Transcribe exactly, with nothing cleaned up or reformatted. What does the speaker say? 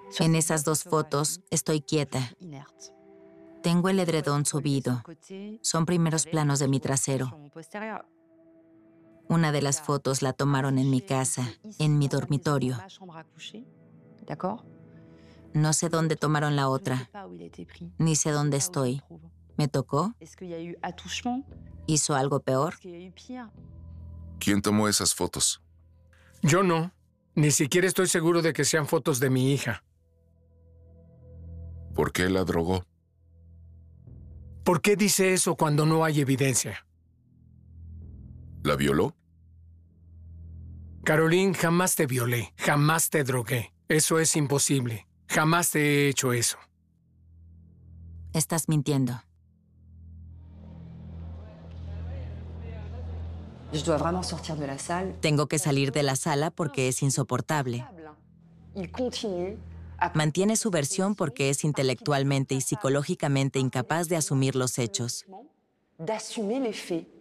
En esas dos fotos estoy quieta. Tengo el edredón subido. Son primeros planos de mi trasero. Una de las fotos la tomaron en mi casa, en mi dormitorio. No sé dónde tomaron la otra, ni sé dónde estoy. ¿Me tocó? ¿Hizo algo peor? ¿Quién tomó esas fotos? Yo no. Ni siquiera estoy seguro de que sean fotos de mi hija. ¿Por qué la drogó? ¿Por qué dice eso cuando no hay evidencia? ¿La violó? Caroline, jamás te violé, jamás te drogué. Eso es imposible. Jamás te he hecho eso. Estás mintiendo. Tengo que salir de la sala porque es insoportable. Mantiene su versión porque es intelectualmente y psicológicamente incapaz de asumir los hechos.